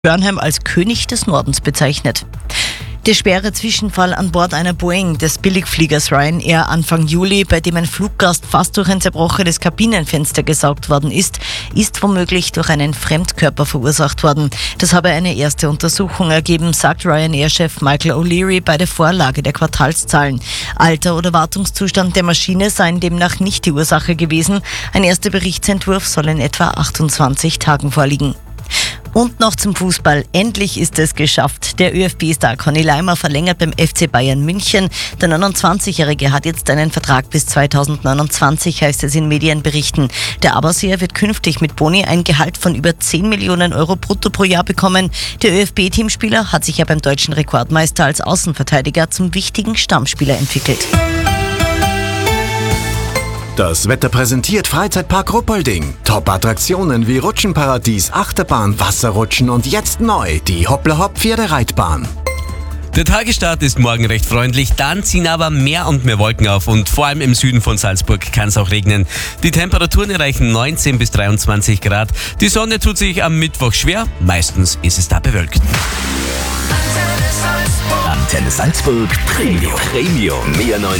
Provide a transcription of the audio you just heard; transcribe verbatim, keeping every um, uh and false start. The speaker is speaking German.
Burnham als König des Nordens bezeichnet. Der schwere Zwischenfall an Bord einer Boeing des Billigfliegers Ryanair Anfang Juli, bei dem ein Fluggast fast durch ein zerbrochenes Kabinenfenster gesaugt worden ist, ist womöglich durch einen Fremdkörper verursacht worden. Das habe eine erste Untersuchung ergeben, sagt Ryanair-Chef Michael O'Leary bei der Vorlage der Quartalszahlen. Alter oder Wartungszustand der Maschine seien demnach nicht die Ursache gewesen. Ein erster Berichtsentwurf soll in etwa achtundzwanzig Tagen vorliegen. Und noch zum Fußball. Endlich ist es geschafft. Der ÖFB-Star Conny Laimer verlängert beim F C Bayern München. Der neunundzwanzigjährige hat jetzt einen Vertrag bis zweitausendneunundzwanzig, heißt es in Medienberichten. Der Aberseer wird künftig mit Boni ein Gehalt von über zehn Millionen Euro brutto pro Jahr bekommen. Der ÖFB-Teamspieler hat sich ja beim deutschen Rekordmeister als Außenverteidiger zum wichtigen Stammspieler entwickelt. Das Wetter präsentiert Freizeitpark Ruppolding. Top-Attraktionen wie Rutschenparadies, Achterbahn, Wasserrutschen und jetzt neu die Hoppla-Hopp-Pferdereitbahn. Der Tagesstart ist morgen recht freundlich, dann ziehen aber mehr und mehr Wolken auf und vor allem im Süden von Salzburg kann es auch regnen. Die Temperaturen erreichen neunzehn bis dreiundzwanzig Grad. Die Sonne tut sich am Mittwoch schwer, meistens ist es da bewölkt. Antenne Salzburg Premium. Premium. Mehr neuen